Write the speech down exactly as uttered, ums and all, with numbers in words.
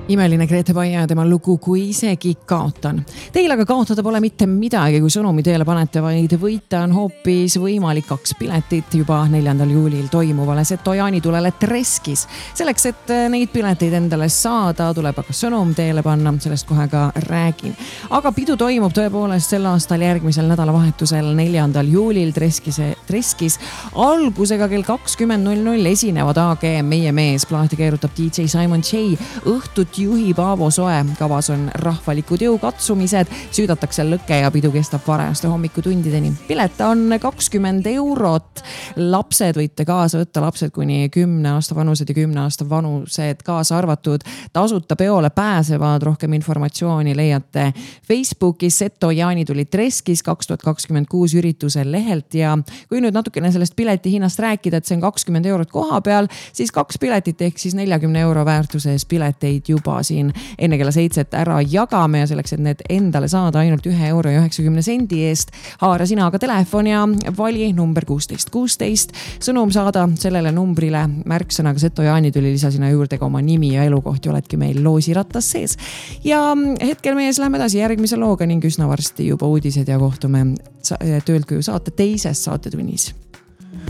Imeline Grete Paia ja tema lugu Kui isegi kaotan. Teil aga kaotada pole mitte midagi, kui sõnumi teele panete, vaid võita on hoopis võimalik kaks piletit juba neljandal juulil toimuvale Seto jaanitulele Treskis. Selleks, et neid pileteid endale saada, tuleb aga sõnum teele panna, sellest kohe ka räägin. Aga pidu toimub tõepoolest sel aastal järgmisel nädalavahetusel neljandal juulil Treskis, Treskis. Algusega kell kakskümmend null null esinevad A G Meie mees, plaati keerutab D J Simon J, õhtut juhib Aavo Soe, kavas on rahvalikud jõukatsumised, süüdatakse lõkke ja pidu kestab varajaste hommikutundideni. Pilet on kakskümmend eurot. Lapsed võite kaasa võtta, lapsed kuni kümne aasta vanused ja kümne aasta vanused kaasa arvatud. Tasuta peole pääsevad, rohkem informatsiooni leiate Facebookis Seto jaanituli Treskis kaks tuhat kakskümmend kuus ürituse lehelt ja kui nüüd natukene sellest pileti hinnast rääkida, et see on kakskümmend eurot koha peal, siis kaks piletit ehk siis neljakümne euro väärtuses pileteid juba siin enne kella seitset ära jagame ja selleks, et need endale saada ainult ühe euro ja üheksakümne sendi eest, haara sina aga telefon ja vali number kuusteist kuusteist. Sõnum saada sellele numbrile märksõnaga Seto jaanituli, lisa sinna juurde ka oma nimi ja elukoht ja oledki meil loosirattas sees. Ja hetkel mees läheme edasi järgmise looga ning üsna varsti juba uudised ja kohtume töölt, kui saate teises saatetunnis.